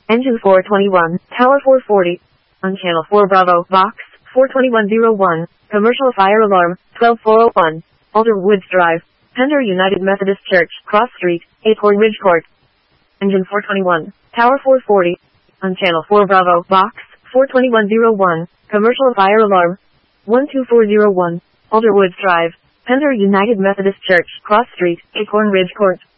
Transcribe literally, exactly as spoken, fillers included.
Engine four twenty-one, Tower four forty. On Channel four Bravo, Box, four twenty-one oh one. Commercial fire alarm, twelve four oh one. Alder Woods Drive, Pender United Methodist Church, Cross Street, Acorn Ridge Court. Engine four twenty-one, Tower four forty. On Channel four Bravo, Box, four twenty-one oh one. Commercial fire alarm, one two four oh one. Alder Woods Drive, Pender United Methodist Church, Cross Street, Acorn Ridge Court.